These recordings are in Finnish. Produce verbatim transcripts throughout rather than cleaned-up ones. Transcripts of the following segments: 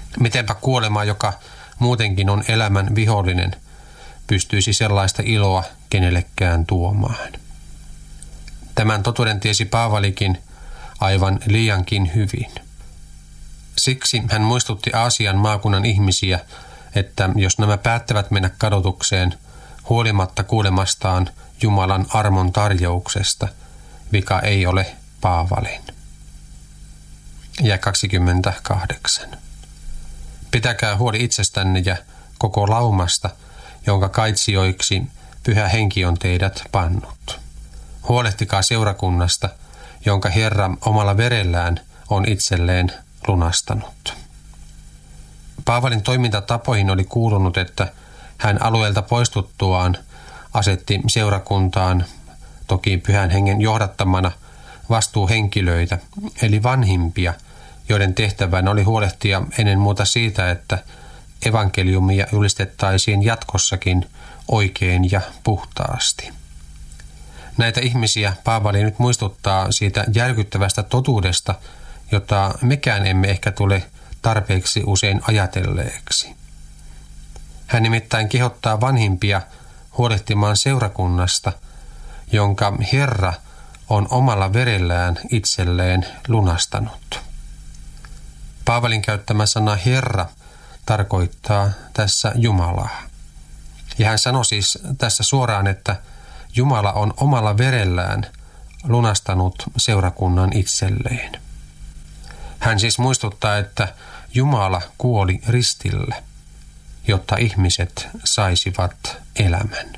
Mitenpä kuolema, joka muutenkin on elämän vihollinen, pystyisi sellaista iloa kenellekään tuomaan. Tämän totuuden tiesi Paavalikin aivan liiankin hyvin. Siksi hän muistutti Aasian maakunnan ihmisiä, että jos nämä päättävät mennä kadotukseen huolimatta kuulemastaan Jumalan armon tarjouksesta, vika ei ole Paavalin. Ja kaksikymmentäkahdeksan. Pitäkää huoli itsestänne ja koko laumasta, jonka kaitsijoiksi Pyhä Henki on teidät pannut. Huolehtikaa seurakunnasta, jonka Herra omalla verellään on itselleen lunastanut. Paavalin toimintatapoihin oli kuulunut, että hän alueelta poistuttuaan asetti seurakuntaan, toki Pyhän Hengen johdattamana, vastuuhenkilöitä, eli vanhimpia, joiden tehtävänä oli huolehtia ennen muuta siitä, että evankeliumia julistettaisiin jatkossakin oikein ja puhtaasti. Näitä ihmisiä Paavali nyt muistuttaa siitä järkyttävästä totuudesta, jota mekään emme ehkä tule tarpeeksi usein ajatelleeksi. Hän nimittäin kehottaa vanhimpia huolehtimaan seurakunnasta, jonka Herra on omalla verellään itselleen lunastanut. Paavalin käyttämä sana Herra tarkoittaa tässä Jumalaa. Ja hän sanoi siis tässä suoraan, että Jumala on omalla verellään lunastanut seurakunnan itselleen. Hän siis muistuttaa, että Jumala kuoli ristille, jotta ihmiset saisivat elämän.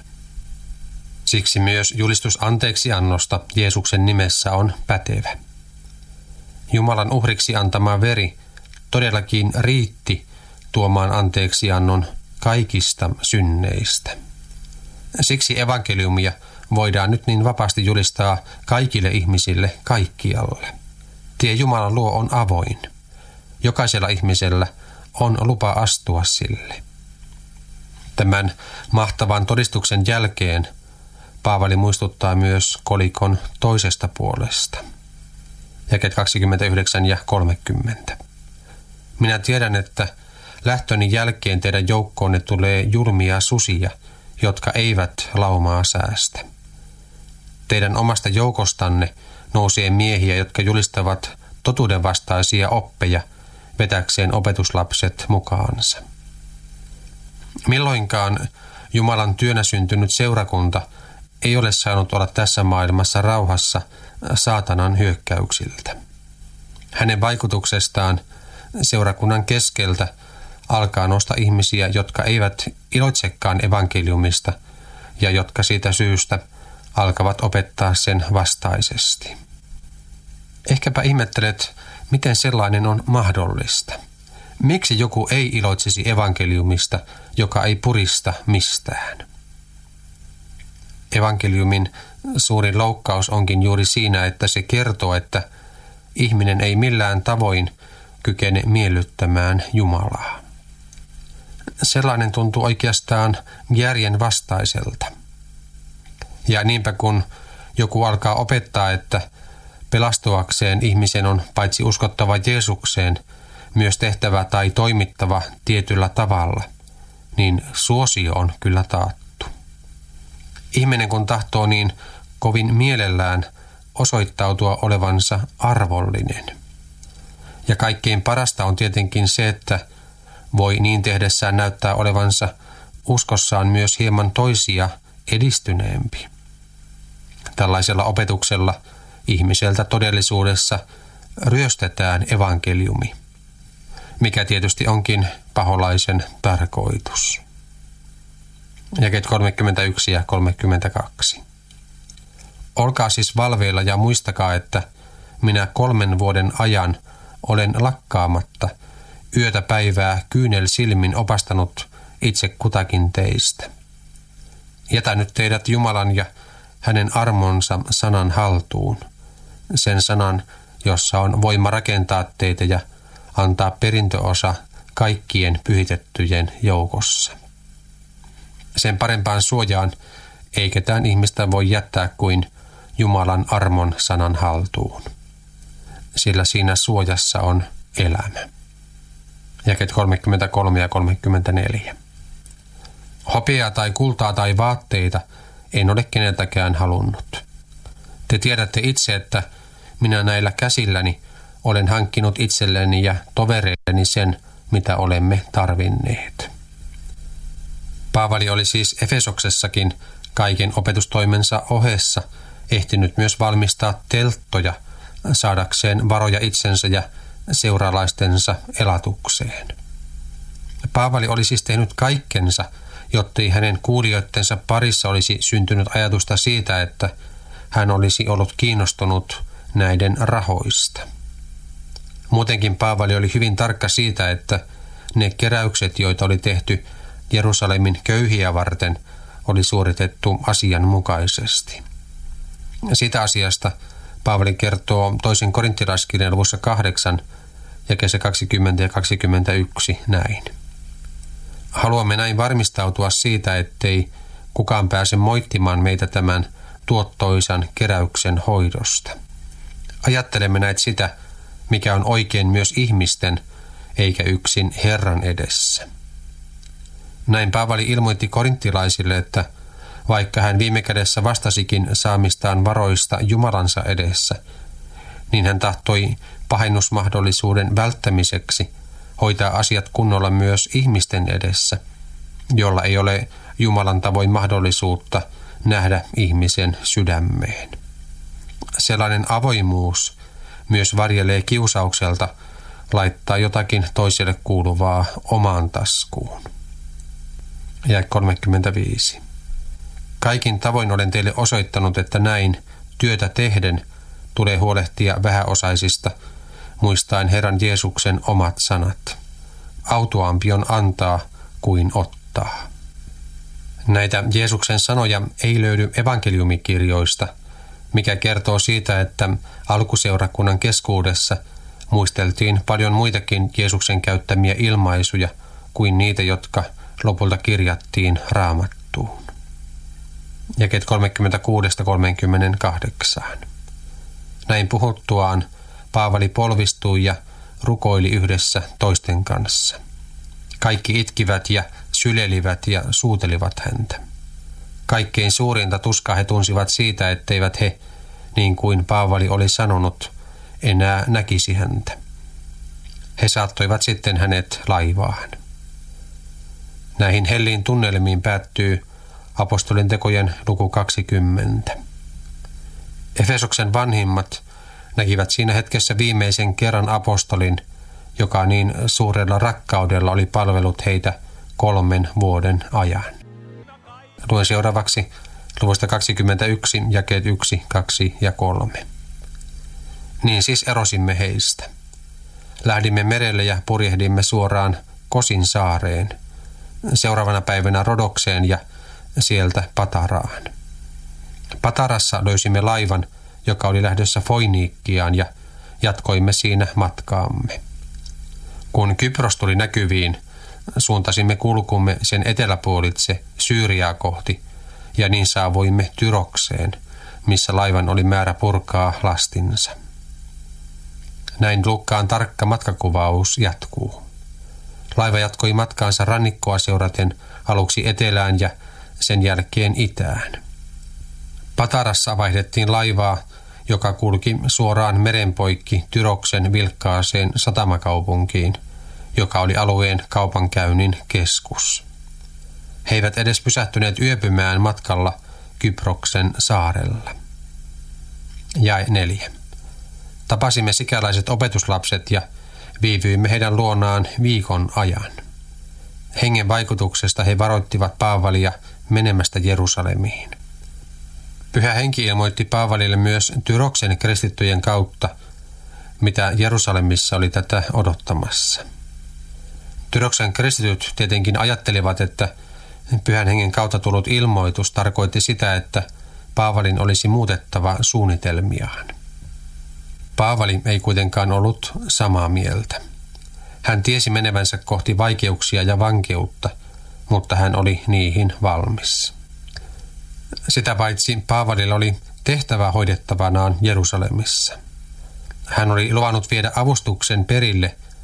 Siksi myös julistus anteeksiannosta Jeesuksen nimessä on pätevä. Jumalan uhriksi antama veri todellakin riitti tuomaan anteeksiannon kaikista synneistä. Siksi evankeliumia voidaan nyt niin vapaasti julistaa kaikille ihmisille kaikkialle. Tie Jumalan luo on avoin. Jokaisella ihmisellä on lupa astua sille. Tämän mahtavan todistuksen jälkeen Paavali muistuttaa myös kolikon toisesta puolesta. Jakeet kaksikymmentäyhdeksän ja kolmekymmentä. Minä tiedän, että lähtöni jälkeen teidän joukkoonne tulee julmia susia, jotka eivät laumaa säästä. Teidän omasta joukostanne nousee miehiä, jotka julistavat totuudenvastaisia oppeja vetäkseen opetuslapset mukaansa. Milloinkaan Jumalan työnä syntynyt seurakunta ei ole saanut olla tässä maailmassa rauhassa saatanan hyökkäyksiltä. Hänen vaikutuksestaan seurakunnan keskeltä alkaa nousta ihmisiä, jotka eivät iloitsekaan evankeliumista ja jotka siitä syystä alkavat opettaa sen vastaisesti. Ehkäpä ihmettelet, miten sellainen on mahdollista. Miksi joku ei iloitsisi evankeliumista, joka ei purista mistään? Evankeliumin suurin loukkaus onkin juuri siinä, että se kertoo, että ihminen ei millään tavoin kykene miellyttämään Jumalaa. Sellainen tuntuu oikeastaan järjen vastaiselta. Ja niinpä kun joku alkaa opettaa, että pelastuakseen ihmisen on paitsi uskottava Jeesukseen, myös tehtävä tai toimittava tietyllä tavalla, niin suosio on kyllä taattu. Ihminen kun tahtoo niin kovin mielellään osoittautua olevansa arvollinen. Ja kaikkein parasta on tietenkin se, että voi niin tehdessään näyttää olevansa uskossaan myös hieman toisia edistyneempi. Tällaisella opetuksella ihmiseltä todellisuudessa ryöstetään evankeliumi, mikä tietysti onkin paholaisen tarkoitus. Jakeet kolmekymmentäyksi ja kolmekymmentäkaksi. Olkaa siis valveilla ja muistakaa, että minä kolmen vuoden ajan olen lakkaamatta yötä päivää kyynel silmin opastanut itse kutakin teistä. Jätä nyt teidät Jumalan ja hänen armonsa sanan haltuun, sen sanan, jossa on voima rakentaa teitä ja antaa perintöosa kaikkien pyhitettyjen joukossa. Sen parempaan suojaan ei ketään ihmistä voi jättää kuin Jumalan armon sanan haltuun, sillä siinä suojassa on elämä. Jakeet kolmekymmentäkolme ja kolmekymmentäneljä. Hopeaa tai kultaa tai vaatteita en ole keneltäkään halunnut. Te tiedätte itse, että minä näillä käsilläni olen hankkinut itselleni ja tovereilleni sen, mitä olemme tarvinneet. Paavali oli siis Efesoksessakin kaiken opetustoimensa ohessa ehtinyt myös valmistaa telttoja saadakseen varoja itsensä ja seuralaistensa elatukseen. Paavali oli siis tehnyt kaikkensa, jottei hänen kuulijoittensa parissa olisi syntynyt ajatusta siitä, että hän olisi ollut kiinnostunut näiden rahoista. Muutenkin Paavali oli hyvin tarkka siitä, että ne keräykset, joita oli tehty Jerusalemin köyhiä varten, oli suoritettu asianmukaisesti. Sitä asiasta Paavali kertoo toisen korinttilaiskirjan luvussa kahdeksan, jakeessa kaksikymmentä ja kaksikymmentäyksi näin. Haluamme näin varmistautua siitä, ettei kukaan pääse moittimaan meitä tämän tuottoisan keräyksen hoidosta. Ajattelemme näet sitä, mikä on oikein myös ihmisten, eikä yksin Herran edessä. Näin Paavali ilmoitti korinttilaisille, että vaikka hän viime kädessä vastasikin saamistaan varoista Jumalansa edessä, niin hän tahtoi pahennusmahdollisuuden välttämiseksi hoitaa asiat kunnolla myös ihmisten edessä, jolla ei ole Jumalan tavoin mahdollisuutta nähdä ihmisen sydämeen. Sellainen avoimuus myös varjelee kiusaukselta laittaa jotakin toiselle kuuluvaa omaan taskuun. Ja kolmekymmentäviisi. Kaikin tavoin olen teille osoittanut, että näin työtä tehden tulee huolehtia vähäosaisista, muistaen Herran Jeesuksen omat sanat. Autuaampi on antaa kuin ottaa. Näitä Jeesuksen sanoja ei löydy evankeliumikirjoista, mikä kertoo siitä, että alkuseurakunnan keskuudessa muisteltiin paljon muitakin Jeesuksen käyttämiä ilmaisuja kuin niitä, jotka lopulta kirjattiin Raamattuun. Jakeet kolmekymmentäkuusi kolmekymmentäkahdeksan. Näin puhuttuaan Paavali polvistui ja rukoili yhdessä toisten kanssa. Kaikki itkivät ja sylelivät ja suutelivat häntä. Kaikkein suurinta tuskaa he tunsivat siitä, etteivät he, niin kuin Paavali oli sanonut, enää näkisi häntä. He saattoivat sitten hänet laivaan. Näihin helliin tunnelmiin päättyy apostolin tekojen luku kaksikymmentä. Efesoksen vanhimmat näkivät siinä hetkessä viimeisen kerran apostolin, joka niin suurella rakkaudella oli palvellut heitä kolmen vuoden ajan. Luen seuraavaksi luvusta kaksikymmentäyksi, jakeet yksi, kaksi ja kolme. Niin siis erosimme heistä. Lähdimme merelle ja purjehdimme suoraan Kosin saareen, seuraavana päivänä Rodokseen ja sieltä Pataraan. Patarassa löysimme laivan, joka oli lähdössä Foiniikkiaan, ja jatkoimme siinä matkaamme. Kun Kypros tuli näkyviin, suuntasimme kulkumme sen eteläpuolitse Syyriaa kohti, ja niin saavuimme Tyrokseen, missä laivan oli määrä purkaa lastinsa. Näin Luukkaan tarkka matkakuvaus jatkuu. Laiva jatkoi matkaansa rannikkoa seuraten aluksi etelään ja sen jälkeen itään. Patarassa vaihdettiin laivaa, joka kulki suoraan merenpoikki Tyroksen vilkkaaseen satamakaupunkiin, joka oli alueen kaupankäynnin keskus. He eivät edes pysähtyneet yöpymään matkalla Kyproksen saarella. Jae neljä. Tapasimme sikäläiset opetuslapset ja viivyimme heidän luonaan viikon ajan. Hengen vaikutuksesta he varoittivat Paavalia menemästä Jerusalemiin. Pyhä henki ilmoitti Paavalille myös Tyroksen kristittyjen kautta, mitä Jerusalemissa oli tätä odottamassa. Tyroksen kristityt tietenkin ajattelivat, että pyhän hengen kautta tullut ilmoitus tarkoitti sitä, että Paavalin olisi muutettava suunnitelmiaan. Paavali ei kuitenkaan ollut samaa mieltä. Hän tiesi menevänsä kohti vaikeuksia ja vankeutta, mutta hän oli niihin valmis. Sitä paitsi Paavalilla oli tehtävä hoidettavanaan Jerusalemissa. Hän oli luvannut viedä avustuksen perille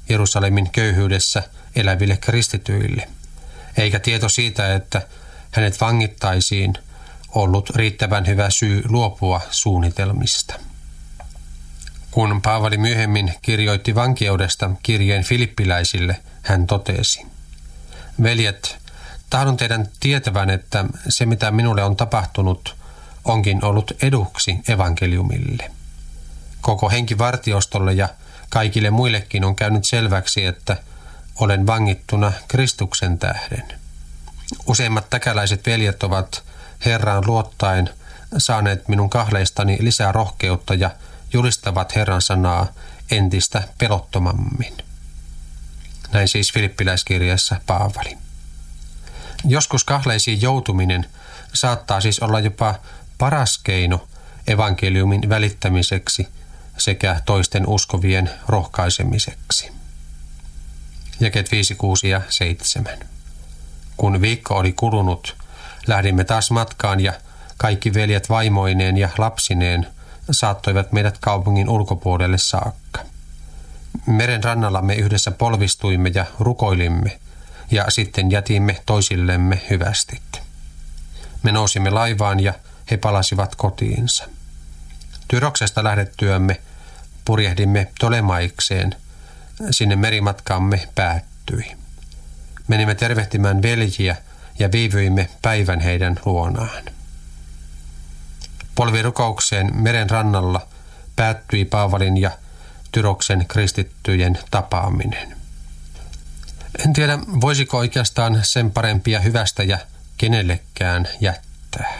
Jerusalemin köyhyydessä eläville kristityille, eikä tieto siitä, että hänet vangittaisiin, ollut riittävän hyvä syy luopua suunnitelmista. Kun Paavali myöhemmin kirjoitti vankeudesta kirjeen filippiläisille, hän totesi: "Veljet, tahdon teidän tietävän, että se mitä minulle on tapahtunut, onkin ollut eduksi evankeliumille. Koko henkivartiostolle ja kaikille muillekin on käynyt selväksi, että olen vangittuna Kristuksen tähden. Useimmat täkäläiset veljet ovat Herraan luottaen saaneet minun kahleistani lisää rohkeutta ja julistavat Herran sanaa entistä pelottomammin." Näin siis filippiläiskirjassa Paavali. Joskus kahleisiin joutuminen saattaa siis olla jopa paras keino evankeliumin välittämiseksi sekä toisten uskovien rohkaisemiseksi. Jakeet viisi, kuusi ja seitsemän. Kun viikko oli kulunut, lähdimme taas matkaan ja kaikki veljet vaimoineen ja lapsineen saattoivat meidät kaupungin ulkopuolelle saakka. Meren rannalla me yhdessä polvistuimme ja rukoilimme ja sitten jätimme toisillemme hyvästit. Me nousimme laivaan ja he palasivat kotiinsa. Tyroksesta lähdettyämme purjehdimme Tolemaikseen. Sinne merimatkamme päättyi. Menimme tervehtimään veljiä ja viivyimme päivän heidän luonaan. Polvirukoukseen meren rannalla päättyi Paavalin ja Tyroksen kristittyjen tapaaminen. En tiedä, voisiko oikeastaan sen parempia hyvästä ja kenellekään jättää.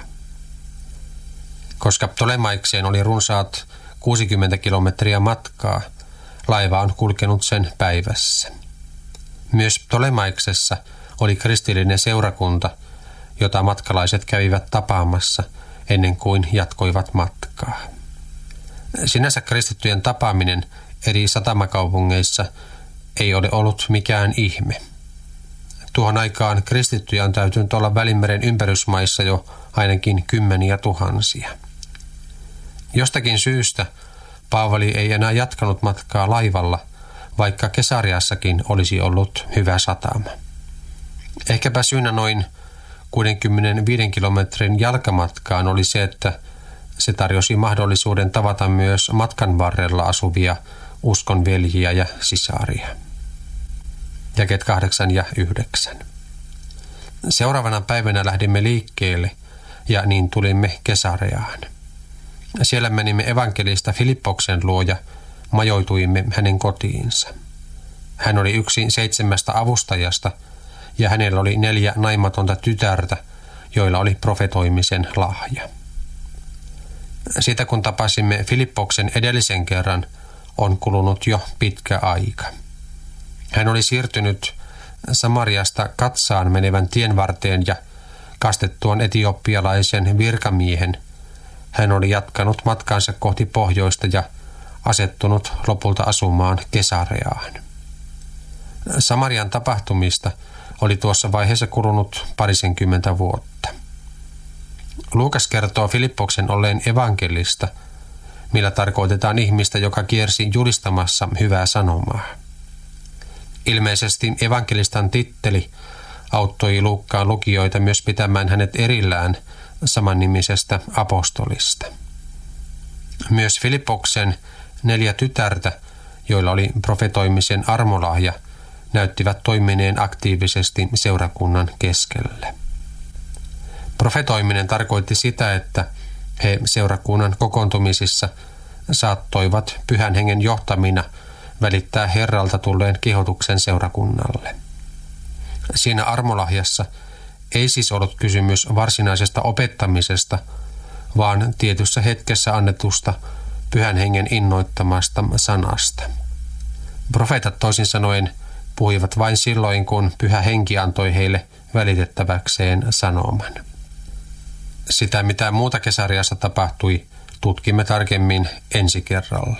Koska Tolemaikseen oli runsaat kuusikymmentä kilometriä matkaa, laiva on kulkenut sen päivässä. Myös Tolemaiksessa oli kristillinen seurakunta, jota matkalaiset kävivät tapaamassa ennen kuin jatkoivat matkaa. Sinänsä kristittyjen tapaaminen eri satamakaupungeissa ei ole ollut mikään ihme. Tuohon aikaan kristittyjä on täytynyt olla Välimeren ympärysmaissa jo ainakin kymmeniä tuhansia. Jostakin syystä Paavali ei enää jatkanut matkaa laivalla, vaikka Kesariassakin olisi ollut hyvä satama. Ehkäpä syynä noin kuusikymmentäviisi kilometrin jalkamatkaan oli se, että se tarjosi mahdollisuuden tavata myös matkan varrella asuvia uskonveljiä ja sisaria. Jakeet kahdeksan ja yhdeksän. Seuraavana päivänä lähdimme liikkeelle ja niin tulimme Kesareaan. Siellä menimme evankelista Filippoksen luo ja majoituimme hänen kotiinsa. Hän oli yksi seitsemästä avustajasta ja hänellä oli neljä naimatonta tytärtä, joilla oli profetoimisen lahja. Siitä kun tapasimme Filippoksen edellisen kerran, on kulunut jo pitkä aika. Hän oli siirtynyt Samariasta Katsaan menevän tien varteen ja kastettuaan etioppialaisen virkamiehen hän oli jatkanut matkansa kohti pohjoista ja asettunut lopulta asumaan Kesareaan. Samarian tapahtumista oli tuossa vaiheessa kulunut parisenkymmentä vuotta. Luukas kertoo Filippoksen olleen evankelista, millä tarkoitetaan ihmistä, joka kiersi julistamassa hyvää sanomaa. Ilmeisesti evankelistan titteli auttoi Luukkaan lukijoita myös pitämään hänet erillään samannimisestä apostolista. Myös Filippoksen neljä tytärtä, joilla oli profetoimisen armolahja, näyttivät toimineen aktiivisesti seurakunnan keskellä. Profetoiminen tarkoitti sitä, että he seurakunnan kokoontumisissa saattoivat pyhän hengen johtamina välittää Herralta tulleen kehotuksen seurakunnalle. Siinä armolahjassa ei siis ollut kysymys varsinaisesta opettamisesta, vaan tietyssä hetkessä annetusta pyhän hengen innoittamasta sanasta. Profeetat toisin sanoen puhuivat vain silloin, kun pyhä henki antoi heille välitettäväkseen sanoman. Sitä, mitä muuta Kesariassa tapahtui, tutkimme tarkemmin ensi kerralla.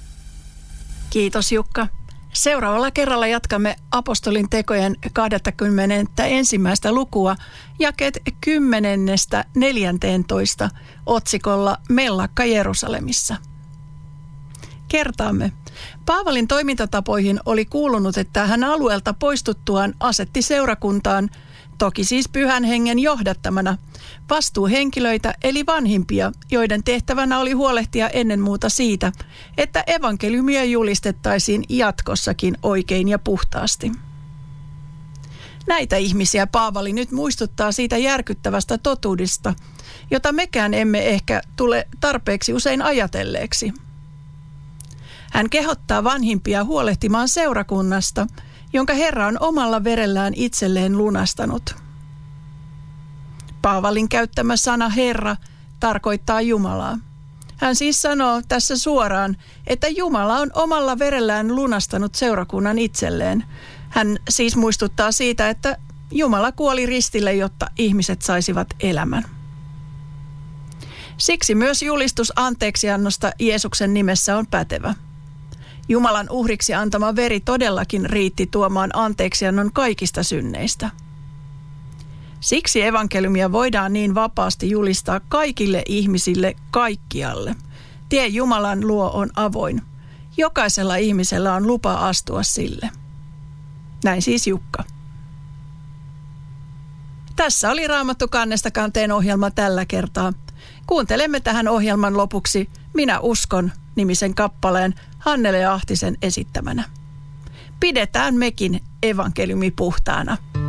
Kiitos Jukka. Seuraavalla kerralla jatkamme apostolin tekojen kaksikymmentäyksi lukua, jakeet kymmenestä neljänteentoista otsikolla Mellakka Jerusalemissa. Kertaamme. Paavalin toimintatapoihin oli kuulunut, että hän alueelta poistuttuaan asetti seurakuntaan, toki siis Pyhän Hengen johdattamana, vastuuhenkilöitä eli vanhimpia, joiden tehtävänä oli huolehtia ennen muuta siitä, että evankeliumia julistettaisiin jatkossakin oikein ja puhtaasti. Näitä ihmisiä Paavali nyt muistuttaa siitä järkyttävästä totuudesta, jota mekään emme ehkä tule tarpeeksi usein ajatelleeksi. Hän kehottaa vanhimpia huolehtimaan seurakunnasta, jonka Herra on omalla verellään itselleen lunastanut. Paavalin käyttämä sana Herra tarkoittaa Jumalaa. Hän siis sanoo tässä suoraan, että Jumala on omalla verellään lunastanut seurakunnan itselleen. Hän siis muistuttaa siitä, että Jumala kuoli ristille, jotta ihmiset saisivat elämän. Siksi myös julistus anteeksiannosta Jeesuksen nimessä on pätevä. Jumalan uhriksi antama veri todellakin riitti tuomaan anteeksiannon kaikista synneistä. Siksi evankeliumia voidaan niin vapaasti julistaa kaikille ihmisille kaikkialle. Tie Jumalan luo on avoin. Jokaisella ihmisellä on lupa astua sille. Näin siis Jukka. Tässä oli Raamattu kannesta kanteen ohjelma tällä kertaa. Kuuntelemme tähän ohjelman lopuksi Minä uskon -nimisen kappaleen Hannele Ahtisen esittämänä. Pidetään mekin evankeliumi puhtaana.